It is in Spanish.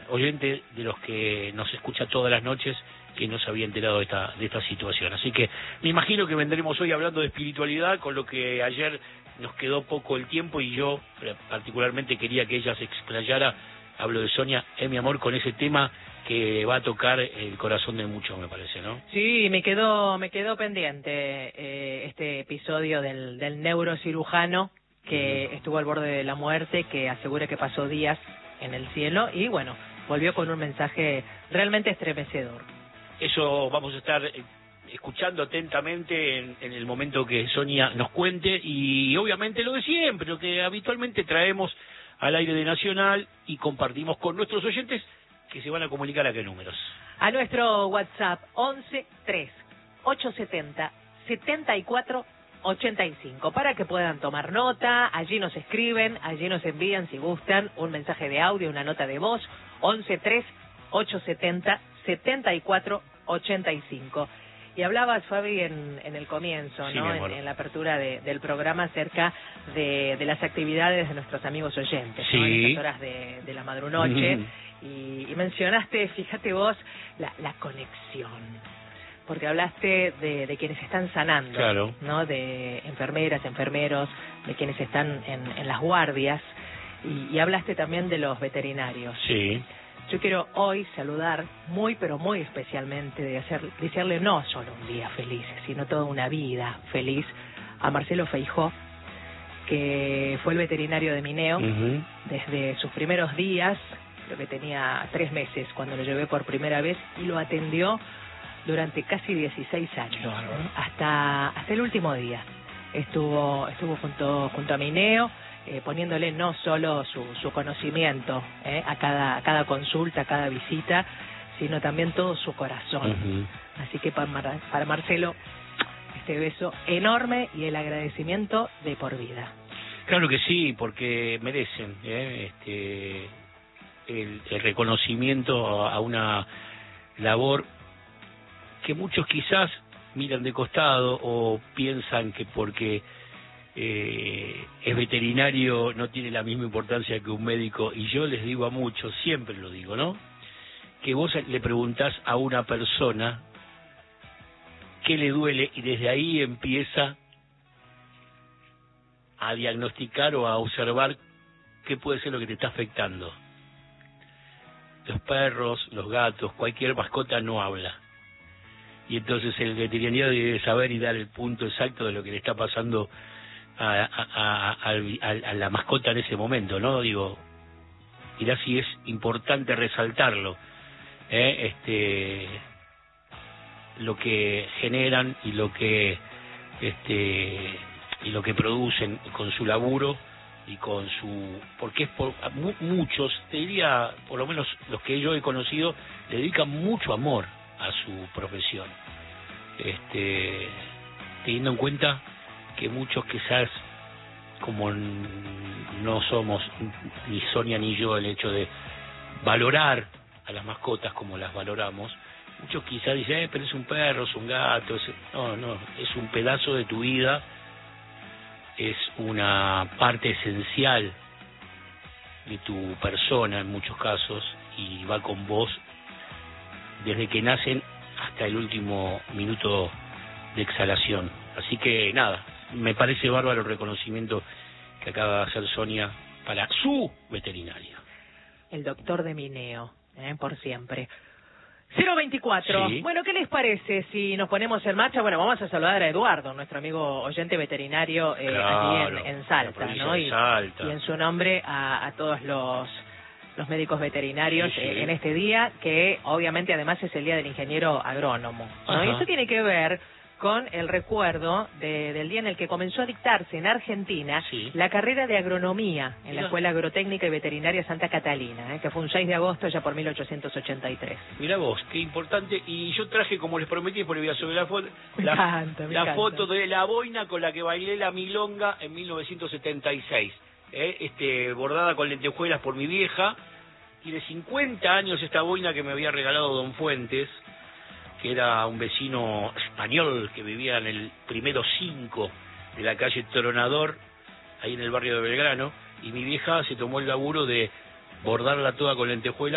oyente de los que nos escucha todas las noches que no se había enterado de esta situación. Así que me imagino que vendremos hoy hablando de espiritualidad, con lo que ayer nos quedó poco el tiempo y yo particularmente quería que ella se explayara. Hablo de Sonia, mi amor, con ese tema que va a tocar el corazón de muchos, me parece, ¿no? Sí, me quedó pendiente este episodio del neurocirujano que estuvo al borde de la muerte, que asegura que pasó días en el cielo y bueno, volvió con un mensaje realmente estremecedor. Eso vamos a estar escuchando atentamente en el momento que Sonia nos cuente y obviamente lo de siempre, lo que habitualmente traemos al aire de Nacional y compartimos con nuestros oyentes que se van a comunicar a qué números. A nuestro WhatsApp 11-3-870-74-85 para que puedan tomar nota. Allí nos escriben, allí nos envían si gustan un mensaje de audio, una nota de voz. 11-3-870-74-85. Y hablabas, Fabi, en el comienzo, sí, ¿no? En la apertura del programa acerca de las actividades de nuestros amigos oyentes, sí, ¿no? En estas horas de la madrunoche. Y mencionaste, fíjate vos, la conexión. Porque hablaste de quienes están sanando, claro, ¿no? De enfermeras, enfermeros, de quienes están en las guardias. Y hablaste también de los veterinarios. Sí. Yo quiero hoy saludar muy, pero muy especialmente, desearle no solo un día feliz, sino toda una vida feliz a Marcelo Feijó, que fue el veterinario de Mineo desde sus primeros días, creo que tenía 3 meses cuando lo llevé por primera vez, y lo atendió durante casi 16 años, hasta el último día. Estuvo junto a Mineo, poniéndole no solo su conocimiento a cada consulta, a cada visita, sino también todo su corazón. Así que para Marcelo, este beso enorme y el agradecimiento de por vida. Claro que sí, porque merecen el reconocimiento a una labor que muchos quizás miran de costado o piensan que porque es veterinario no tiene la misma importancia que un médico, y yo les digo a muchos, siempre lo digo, ¿no? Que vos le preguntás a una persona qué le duele y desde ahí empieza a diagnosticar o a observar qué puede ser lo que te está afectando. Los perros, los gatos, cualquier mascota no habla. Y entonces el veterinario debe saber y dar el punto exacto de lo que le está pasando a la mascota en ese momento, ¿no? Digo, mirá si es importante resaltarlo, lo que generan y lo que producen con su laburo y con su, porque es por muchos, te diría, por lo menos los que yo he conocido, le dedican mucho amor a su profesión, teniendo en cuenta que muchos quizás, como no somos ni Sonia ni yo el hecho de valorar a las mascotas como las valoramos, muchos quizás dicen, pero es un perro, es un gato, no, es un pedazo de tu vida, es una parte esencial de tu persona en muchos casos y va con vos desde que nacen hasta el último minuto de exhalación. Así que nada, me parece bárbaro el reconocimiento que acaba de hacer Sonia para su veterinario. El doctor de Mineo, por siempre. 024. Sí. Bueno, ¿qué les parece si nos ponemos en marcha? Bueno, vamos a saludar a Eduardo, nuestro amigo oyente veterinario claro, allí en Salta, ¿no? Y en su nombre a todos los médicos veterinarios sí. En este día, que obviamente además es el Día del Ingeniero Agrónomo, ¿no? Y eso tiene que ver con el recuerdo del día en el que comenzó a dictarse en Argentina la carrera de agronomía en la Escuela Agrotécnica y Veterinaria Santa Catalina, que fue un 6 de agosto ya por 1883. Mirá vos, qué importante. Y yo traje, como les prometí, por el sobre la foto, la foto de la boina con la que bailé la milonga en 1976, bordada con lentejuelas por mi vieja, y de 50 años esta boina que me había regalado Don Fuentes, que era un vecino español que vivía en el primero 5 de la calle Tronador, ahí en el barrio de Belgrano, y mi vieja se tomó el laburo de bordarla toda con lentejuelas.